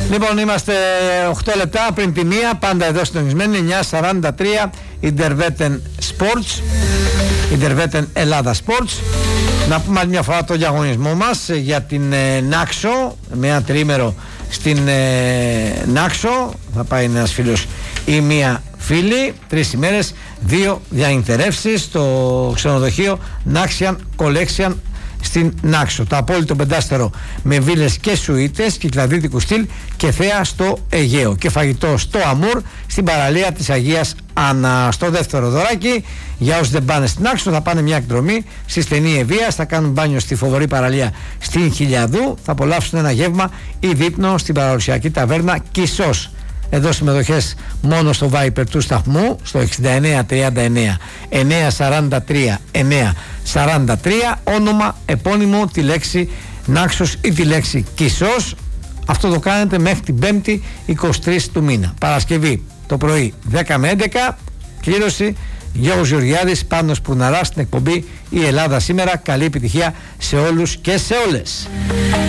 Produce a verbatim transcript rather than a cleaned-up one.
Λοιπόν, είμαστε οκτώ λεπτά πριν τη μία, πάντα εδώ συντονισμένοι, εννιά σαράντα τρία, Interveten Sports, Interveten Ελλάδα Sports. Να πούμε άλλη μια φορά το διαγωνισμό μας για την ε, Νάξο, με ένα τριήμερο στην ε, Νάξο. Θα πάει ένας φίλος ή μία φίλη, τρεις ημέρες, δύο διανυκτερεύσεις στο ξενοδοχείο Naxian Collection στην Νάξο. Το απόλυτο πεντάστερο με βίλες και σουίτες κυκλαδίτικου στυλ και θέα στο Αιγαίο και φαγητό στο Αμούρ στην παραλία της Αγίας Άννα. Στο δεύτερο δωράκι, για όσοι δεν πάνε στην Νάξο, θα πάνε μια εκδρομή στη στενή Ευβοίας, θα κάνουν μπάνιο στη φοβερή παραλία στην Χιλιαδού, θα απολαύσουν ένα γεύμα ή δείπνο στην παραδοσιακή ταβέρνα Κισός. Εδώ συμμετοχές μόνο στο Viper του σταθμού, στο εξήντα εννέα τριάντα εννέα εννιακόσια σαράντα τρία εννιακόσια σαράντα τρία, όνομα, επώνυμο, τη λέξη Νάξος ή τη λέξη Κισός. Αυτό το κάνετε μέχρι την πέμπτη εικοστή τρίτη του μήνα. Παρασκευή το πρωί δέκα με έντεκα, κλήρωση Γιώργος Γεωργιάδης, Πάνος Πουρναράς στην εκπομπή Η Ελλάδα Σήμερα. Καλή επιτυχία σε όλους και σε όλες.